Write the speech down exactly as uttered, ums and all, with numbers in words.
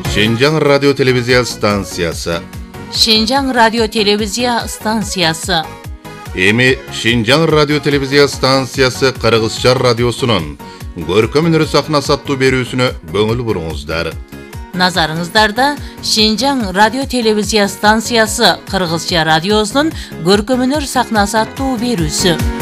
Шинжаң радио телевизия станциясы. Шинжаң радио телевизия станциясы. Эми Шинжаң радио телевизия станциясы Кыргызча радиосунун көркөм өнөр сахнасы аттуу берүүсүнө көңүл буруңуздар. Назарыңыздарда Шинжаң радио телевизия станциясы Кыргызча радиосунун көркөм өнөр сахнасы аттуу берүүсү.